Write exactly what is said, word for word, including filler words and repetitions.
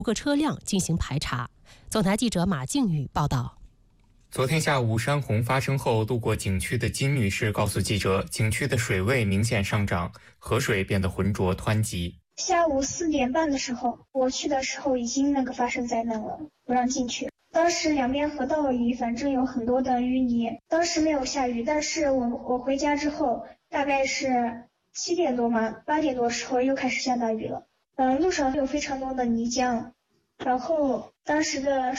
个车辆进行排查。总台记者马静宇报道。 昨天下午山洪发生后，路过景区的金女士告诉记者，景区的水位明显上涨，河水变得浑浊湍急。 下午四点半的时候，我去的时候已经那个发生灾难了，不让进去。当时两边河道里反正有很多的淤泥，当时没有下雨，但是我我回家之后，大概是七点多嘛，八点多的时候又开始下大雨了。嗯，路上有非常多的泥浆，然后当时的